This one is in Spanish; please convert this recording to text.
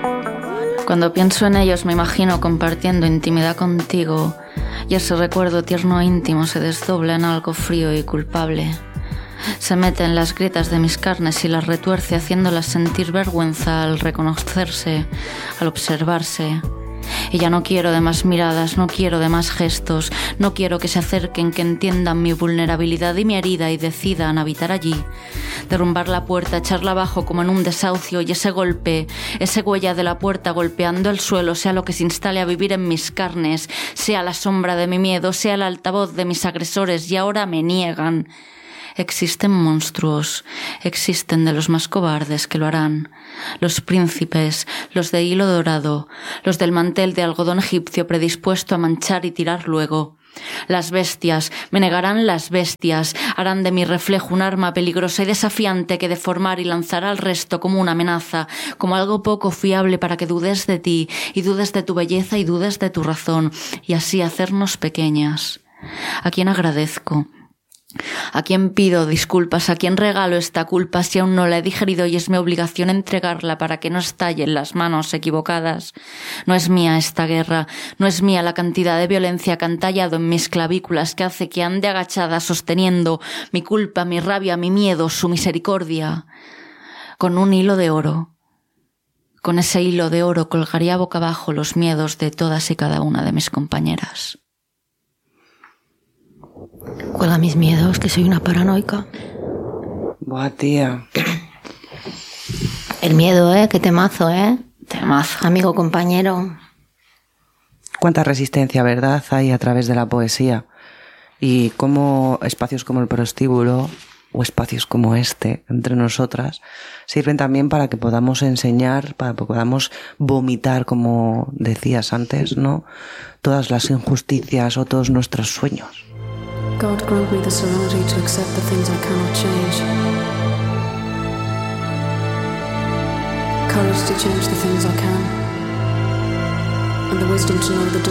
Cuando pienso en ellos me imagino compartiendo intimidad contigo y ese recuerdo tierno e íntimo se desdobla en algo frío y culpable. Se mete en las grietas de mis carnes y las retuerce haciéndolas sentir vergüenza al reconocerse, al observarse. Y ya no quiero de más miradas, no quiero de más gestos, no quiero que se acerquen, que entiendan mi vulnerabilidad y mi herida y decidan habitar allí. Derrumbar la puerta, echarla abajo como en un desahucio y ese golpe, esa huella de la puerta golpeando el suelo, sea lo que se instale a vivir en mis carnes, sea la sombra de mi miedo, sea el altavoz de mis agresores y ahora me niegan. Existen monstruos, existen de los más cobardes que lo harán. Los príncipes, los de hilo dorado, los del mantel de algodón egipcio predispuesto a manchar y tirar luego. Las bestias, me negarán las bestias, harán de mi reflejo un arma peligrosa y desafiante que deformar y lanzará al resto como una amenaza, como algo poco fiable para que dudes de ti y dudes de tu belleza y dudes de tu razón, y así hacernos pequeñas. ¿A quién agradezco? ¿A quién pido disculpas? ¿A quién regalo esta culpa si aún no la he digerido y es mi obligación entregarla para que no estalle en las manos equivocadas? No es mía esta guerra, no es mía la cantidad de violencia que han tallado en mis clavículas que hace que ande agachada sosteniendo mi culpa, mi rabia, mi miedo, su misericordia. Con un hilo de oro. Con ese hilo de oro colgaría boca abajo los miedos de todas y cada una de mis compañeras. Cuelga mis miedos, que soy una paranoica. Buah, tía. El miedo, qué temazo, Temazo. Amigo, compañero. Cuánta resistencia, ¿verdad?, hay a través de la poesía. Y cómo espacios como el prostíbulo o espacios como este, entre nosotras, sirven también para que podamos enseñar, para que podamos vomitar, como decías antes, ¿no?, todas las injusticias o todos nuestros sueños. God grant me the serenity to accept the things I cannot change. Courage to change the things I can. And the wisdom to know the